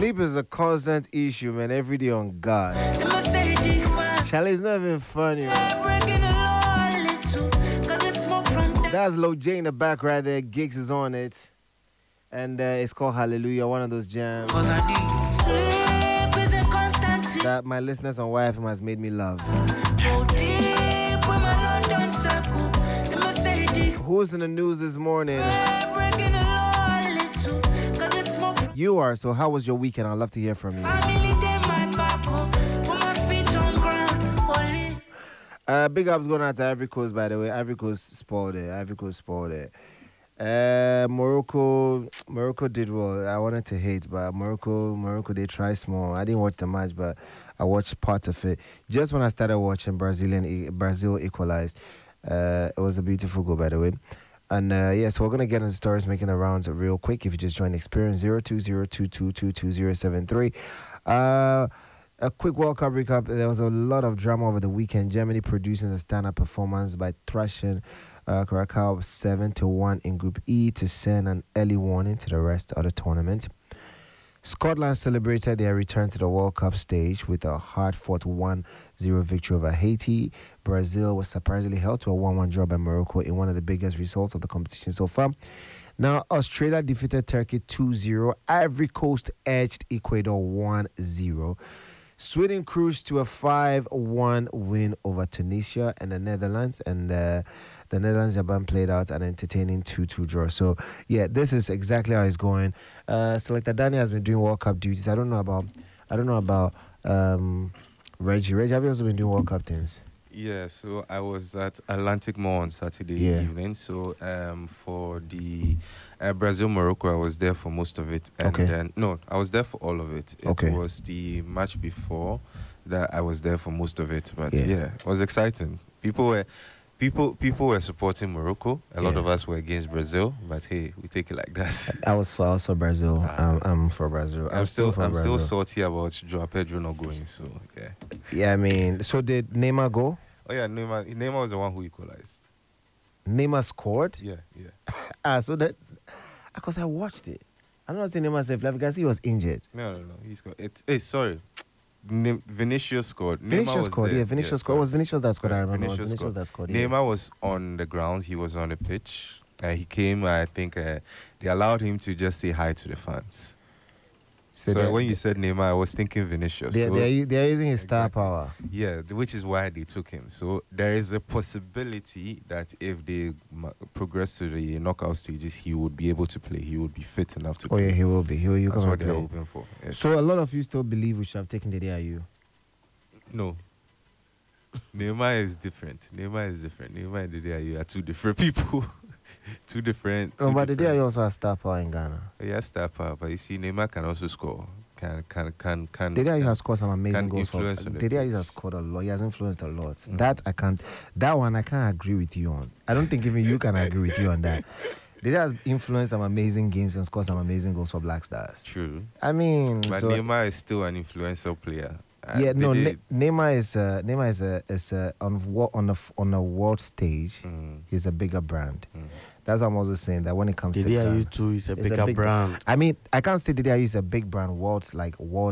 Sleep is a constant issue, man. Every day on God. Charlie, it's not even funny, man. That's Lil J in the back right there. Gigs is on it. And it's called Hallelujah, one of those jams that my listeners on YFM has made me love. Who's in the news this morning? You are. So how was your weekend? I'd love to hear from you. Big ups going out to Ivory Coast, by the way. Ivory Coast spoiled it. Morocco did well. I wanted to hate, but Morocco they try small. I didn't watch the match, but I watched part of it. Just when I started watching, Brazil equalized. It was a beautiful goal, by the way. And so we're gonna get into stories making the rounds real quick. If you just joined Experience 0202222073. A quick World Cup recap. There was a lot of drama over the weekend. Germany producing a stand-up performance by thrashing Curacao 7-1 in Group E to send an early warning to the rest of the tournament. Scotland celebrated their return to the World Cup stage with a hard-fought 1-0 victory over Haiti. Brazil was surprisingly held to a 1-1 draw by Morocco in one of the biggest results of the competition so far. Now, Australia defeated Turkey 2-0. Ivory Coast edged Ecuador 1-0. Sweden cruised to a 5-1 win over Tunisia and the Netherlands, and the Netherlands Japan played out an entertaining 2-2 draw. So yeah, this is exactly how it's going. Selector Danny has been doing World Cup duties. I don't know about Reggie. Reggie, have you also been doing World Cup things? Yeah, so I was at Atlantic Mall on Saturday evening. So for the Brazil-Morocco, I was there for most of it. And then, I was there for all of it. It was the match before that I was there for most of it. But yeah, it was exciting. People were supporting Morocco. A lot of us were against Brazil. But hey, we take it like that. I was for Brazil. I'm for Brazil. I'm still salty about Joao Pedro not going. So yeah. Yeah, I mean, so did Neymar go? Oh yeah, Neymar was the one who equalized. Neymar scored? Yeah. So that, because I watched it. I'm not saying Neymar saved life because he was injured. No. He scored. Sorry. Vinicius scored. Vinicius scored. Vinicius scored. It was Vinicius that scored. I remember. Vinicius scored. That scored. Neymar was on the ground. He was on the pitch. He came. I think they allowed him to just say hi to the fans. So when you said Neymar, I was thinking Vinicius. They're using his star power. Yeah, which is why they took him. So there is a possibility that if they progress to the knockout stages, he would be able to play. He would be fit enough to play. Oh yeah, he will be. That's what they're hoping for. Yes. So a lot of you still believe we should have taken the DIU? No. Neymar is different. Neymar and the DIU are two different people. Two different. But the DIU also has star power in Ghana. Yeah, star power. But you see, Neymar can also score. Can. The DIU has scored some amazing goals. The DIU has scored a lot. He has influenced a lot. That one I can't agree with you on. I don't think even you can agree with you on that. The DIU has influenced some amazing games and scored some amazing goals for Black Stars. True. I mean, but Neymar is still an influential player. Neymar is on the world stage. He's a bigger brand. That's what I'm also saying, that when it comes to DIU too is a bigger brand. I mean, I can't say DIU is a big brand world